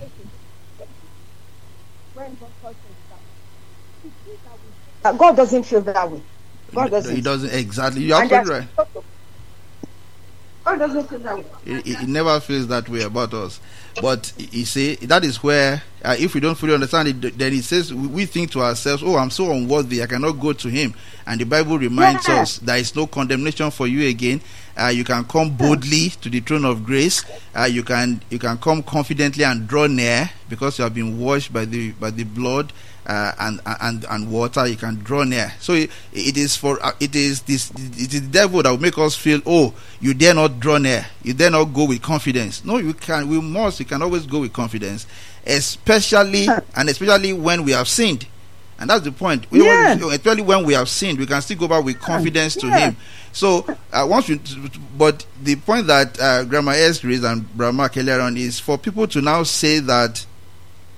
when God touches that, he feels that we- that God doesn't feel that way. God doesn't. He doesn't. Exactly. You're And absolutely that's- right. God doesn't feel that way. It, it, it never feels that way about us. But you see, that is where, uh, if we don't fully understand it, then it says we, we think to ourselves, oh, I'm so unworthy, I cannot go to him. And the Bible reminds Yeah. us there is no condemnation for you again. Uh, you can come boldly to the throne of grace. Uh, you can you can come confidently and draw near because you have been washed by the by the blood uh, and and and water. You can draw near. So it, it is for uh, it is this it is the devil that will make us feel, oh, you dare not draw near, you dare not go with confidence. No, you can. We must. You can always go with confidence, especially and especially when we have sinned. And that's the point. We Yeah. don't want to- especially when we have sinned, we can still go back with confidence to Yeah. him. So uh, once you, but the point that uh, Grandma S raised and Brahma earlier on is for people to now say that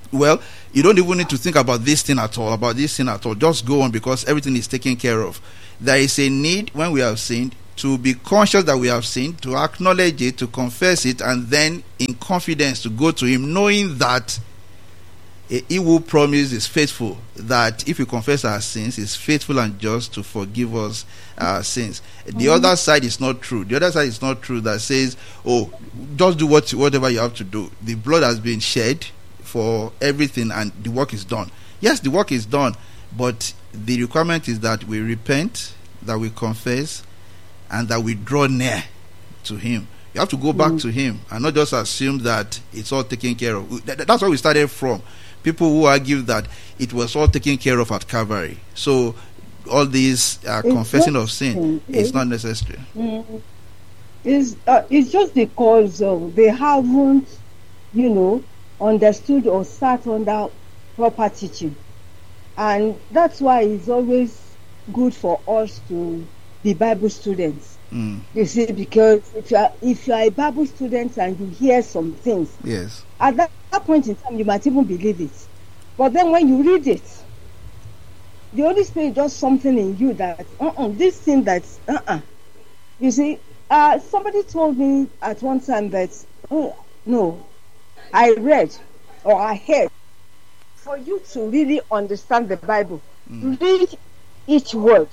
well, you don't even need to think about this thing at all, about this thing at all. Just go on, because everything is taken care of. There is a need when we have sinned to be conscious that we have sinned, to acknowledge it, to confess it, and then in confidence to go to him, knowing that he who promised is faithful, that if we confess our sins, he's faithful and just to forgive us our sins. The mm-hmm. other side is not true. The other side is not true that says, oh, just do what whatever you have to do. The blood has been shed for everything and the work is done. Yes, the work is done, but the requirement is that we repent, that we confess, and that we draw near to him. You have to go back mm. to him and not just assume that it's all taken care of. That's where we started from. People who argue that it was all taken care of at Calvary. So all these uh, confessing of sin is not necessary. Mm. It's, uh, it's just because uh, they haven't, you know, understood or sat under proper teaching. And that's why it's always good for us to be Bible students. Mm. You see, because if you are if you are a Bible student and you hear some things, yes, at that, that point in time you might even believe it. But then when you read it, the Holy Spirit does something in you that uh-uh, this thing that uh-uh. You see, uh, somebody told me at one time that oh no, I read or I heard. For you to really understand the Bible, mm. read each word.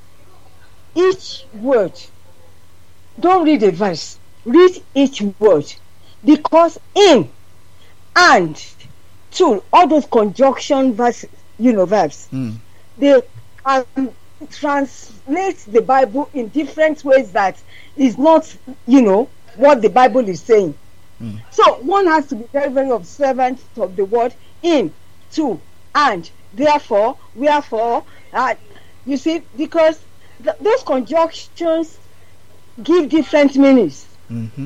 Each word. Don't read a verse. Read each word. Because in, and, to, all those conjunction verses, you know, verbs, mm. they can translate the Bible in different ways that is not, you know, what the Bible is saying. Mm. So one has to be very, very observant of the word in, to, and, therefore, wherefore, uh, you see, because th- those conjunctions give different meanings. Mm-hmm.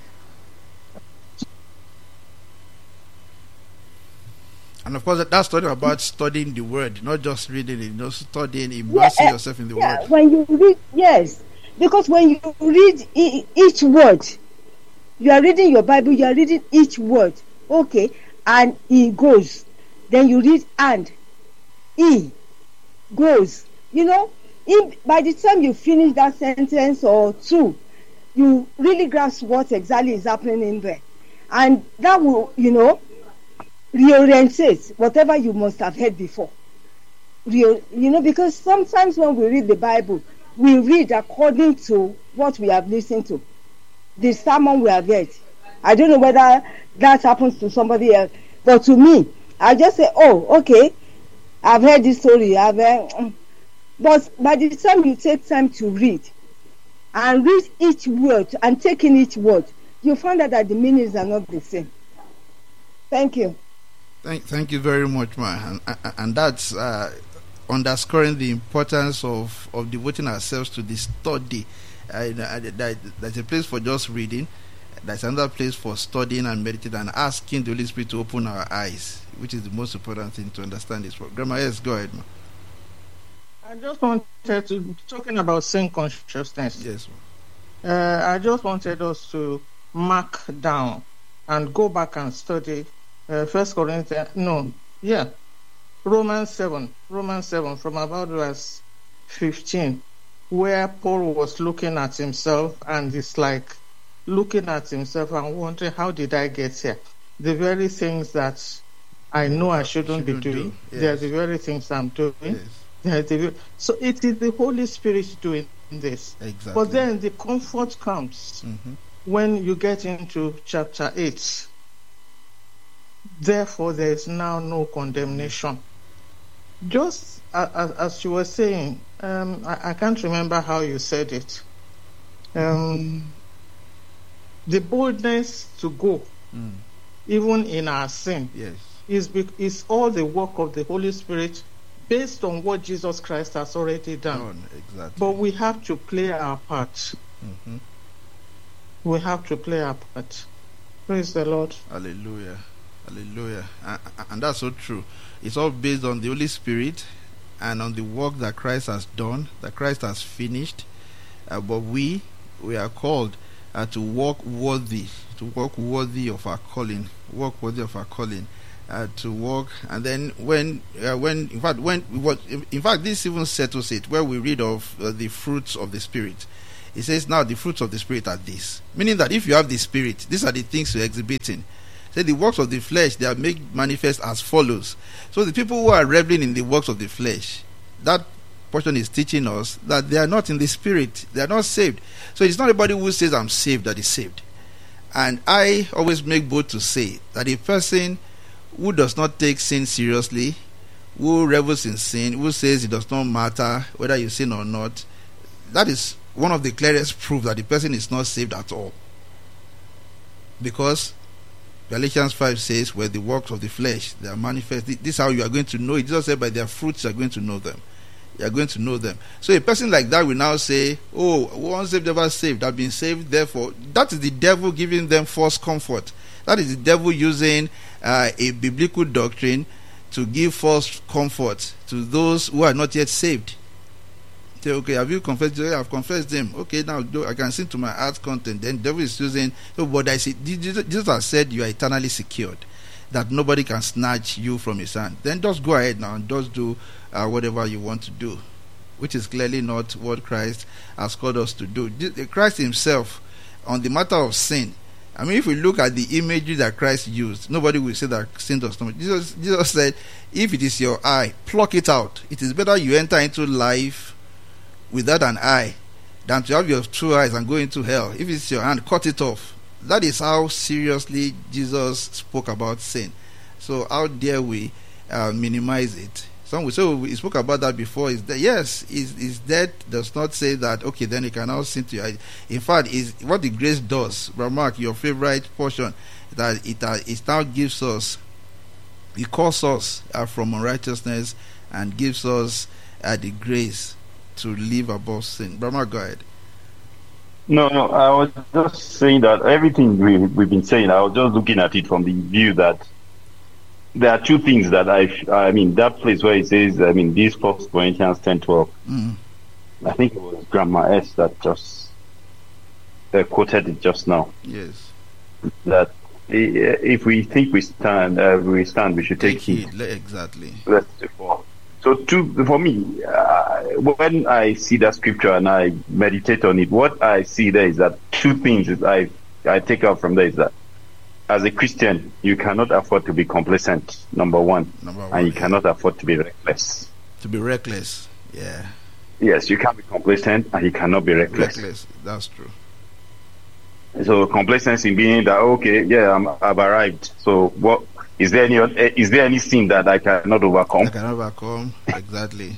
And of course, that's talking about studying the word, not just reading it, not studying, immersing yeah, yourself in the yeah, word. When you read, yes, because when you read e- each word, you are reading your Bible, you are reading each word, okay, and it goes. Then you read and, e, goes. You know, in, by the time you finish that sentence or two, you really grasp what exactly is happening in there. And that will, you know, reorientate whatever you must have heard before. Re- you know, because sometimes when we read the Bible, we read according to what we have listened to. The sermon we have heard. I don't know whether that happens to somebody else, but to me, I just say, oh, okay, I've heard this story. I've heard, but by the time you take time to read and read each word and take in each word, you find out that the meanings are not the same. Thank you. Thank, thank you very much, ma. And, and that's uh, underscoring the importance of, of devoting ourselves to the study. Uh, that, that's a place for just reading. That's another place for studying and meditating and asking the Holy Spirit to open our eyes, which is the most important thing to understand this. Grandma, yes, go ahead, ma. I just wanted to, talking about sin consciousness. Yes, ma. Uh, I just wanted us to mark down and go back and study uh, First Corinthians, no, yeah, Romans seven, Romans seven, from about verse fifteen, where Paul was looking at himself and it's like looking at himself and wondering, how did I get here? The very things that I know I shouldn't, shouldn't be doing, do. Yes. They're the very things I'm doing. Yes. They're the, so it is the Holy Spirit doing this. Exactly. But then the comfort comes mm-hmm. when you get into chapter eight. Therefore, there is now no condemnation. Just as, as you were saying, um, I, I can't remember how you said it. Um, the boldness to go, mm. even in our sin, yes. is, is all the work of the Holy Spirit based on what Jesus Christ has already done. Oh, exactly. But we have to play our part. Mm-hmm. We have to play our part. Praise the Lord. Hallelujah. Hallelujah. And, and that's so true. It's all based on the Holy Spirit and on the work that Christ has done, that Christ has finished. Uh, but we, we are called uh, to walk worthy, to walk worthy of our calling, walk worthy of our calling. uh, to walk. And then when, uh, when in fact, when what in fact this even settles it, where we read of uh, the fruits of the Spirit. It says now the fruits of the Spirit are this, meaning that if you have the Spirit, these are the things you're exhibiting. Say the works of the flesh, they are made manifest as follows. So the people who are reveling in the works of the flesh, that portion is teaching us that they are not in the Spirit, they are not saved. So it's not everybody who says I'm saved that is saved. And I always make bold to say that a person who does not take sin seriously, who revels in sin, who says it does not matter whether you sin or not, that is one of the clearest proof that the person is not saved at all. Because Galatians five says, where the works of the flesh, they are manifest. This is how you are going to know it. Jesus said, by their fruits you are going to know them. You are going to know them. So a person like that will now say, oh, once saved, never saved. I've been saved, therefore. That is the devil giving them false comfort. That is the devil using uh, a biblical doctrine to give false comfort to those who are not yet saved. Say, okay, have you confessed? Yeah, I've confessed them. Okay, now I can sing to my heart content. Then the devil is using, oh, but I see, Jesus, Jesus has said you are eternally secured, that nobody can snatch you from his hand. Then just go ahead now and just do uh, whatever you want to do, which is clearly not what Christ has called us to do. Christ himself, on the matter of sin, I mean, if we look at the imagery that Christ used, nobody will say that sin does not. Jesus, Jesus said, if it is your eye, pluck it out. It is better you enter into life without an eye than to have your two eyes and go into hell. If it's your hand, cut it off. That is how seriously Jesus spoke about sin. So how dare we uh, minimize it? Some will say, oh, we spoke about that before. Is that yes, is is death does not say that, okay, then you can now sin to your eyes. In fact, is what the grace does, Brother Mark, your favorite portion, that it uh, it now gives us, it calls us uh, from unrighteousness and gives us uh, the grace to live above sin. Brahma, go ahead. No, no, I was just saying that everything we, we've been saying, I was just looking at it from the view that there are two things that I, I mean, that place where it says, I mean, this First Corinthians ten twelve, mm. I think it was Grandma S that just uh, quoted it just now. Yes. That if we think we stand, uh, we stand, we should take, take heed. heed. Exactly. That's the four. So, to, for me, uh, when I see that scripture and I meditate on it, what I see there is that two things that I I take out from there is that as a Christian, you cannot afford to be complacent, number one, number one and you yeah. cannot afford to be reckless. To be reckless, yeah. Yes, you can't be complacent and you cannot be reckless. Reckless, that's true. So, complacency being that, okay, yeah, I'm, I've arrived. So, what? Is there any is there any sin that I cannot overcome? I cannot overcome, exactly.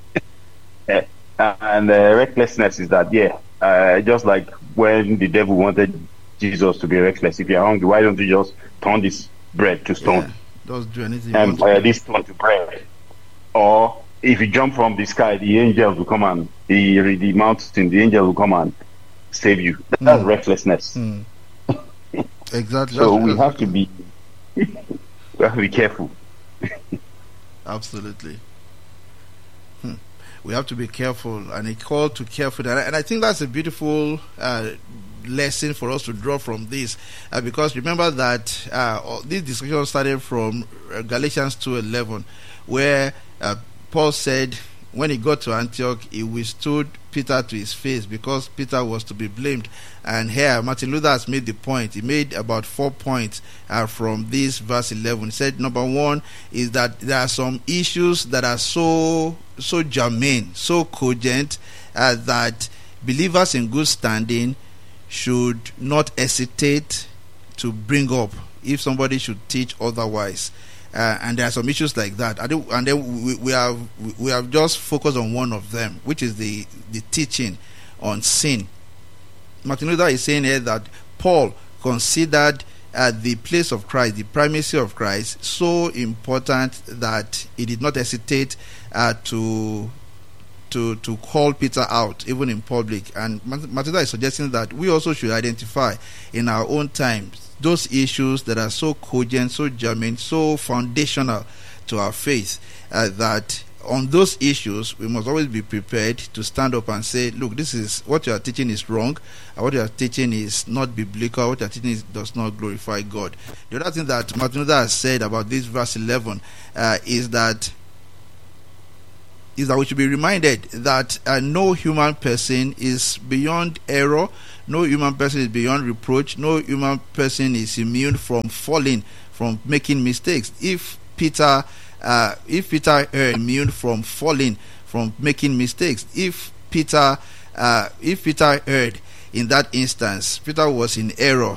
And uh, recklessness is that, yeah, uh, just like when the devil wanted Jesus to be reckless. If you're hungry, why don't you just turn this bread to stone? Yeah, just do anything. And uh, this stone to bread. Or if you jump from the sky, the angels will come and the the mountain, the angels will come and save you. That's mm. recklessness. Mm. Exactly. So we have to be. We have to be careful. Absolutely. Hmm. We have to be careful, and a call to careful. And I think that's a beautiful uh, lesson for us to draw from this, uh, because remember that uh, this discussion started from Galatians two eleven, where uh, Paul said when he got to Antioch, he withstood Peter to his face because Peter was to be blamed. And here, Martin Luther has made the point. He made about four points uh, from this verse eleven. He said, number one is that there are some issues that are so so germane, so cogent, uh, that believers in good standing should not hesitate to bring up if somebody should teach otherwise. Uh, and there are some issues like that. And then we, we have we have just focused on one of them, which is the, the teaching on sin. Martin Luther is saying here that Paul considered uh, the place of Christ, the primacy of Christ, so important that he did not hesitate uh, to to to call Peter out, even in public. And Martin Luther is suggesting that we also should identify in our own times those issues that are so cogent, so germane, so foundational to our faith, uh, that on those issues, we must always be prepared to stand up and say, look, this is what you are teaching is wrong, and what you are teaching is not biblical, what you are teaching is, does not glorify God. The other thing that Martin Luther has said about this verse eleven uh, is that is that we should be reminded that uh, no human person is beyond error, no human person is beyond reproach, no human person is immune from falling, from making mistakes. If Peter uh, if Peter erred, immune from falling, from making mistakes. If Peter uh, if Peter erred in that instance, Peter was in error